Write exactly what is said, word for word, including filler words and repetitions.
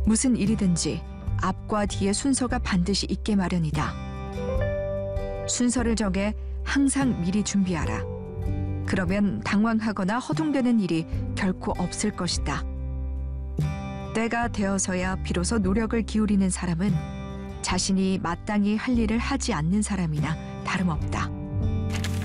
무슨 일이든지 앞과 뒤에 순서가 반드시 있게 마련이다. 순서를 정해 항상 미리 준비하라. 그러면 당황하거나 허둥대는 일이 결코 없을 것이다. 때가 되어서야 비로소 노력을 기울이는 사람은 자신이 마땅히 할 일을 하지 않는 사람이나 다름없다.